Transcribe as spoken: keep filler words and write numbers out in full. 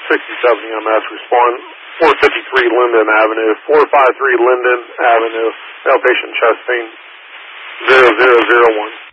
sixty-seven E M S, respond four fifty-three Linden Avenue, four five three Linden Avenue, outpatient chest pain, zero zero zero one.